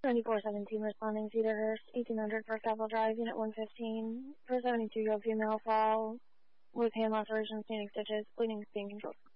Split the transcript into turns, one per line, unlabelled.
9417 responding Cedarhurst, 1800 First Apple Drive, Unit 115, for a 72-year-old female fall with hand lacerations, standing stitches, bleeding, being controlled.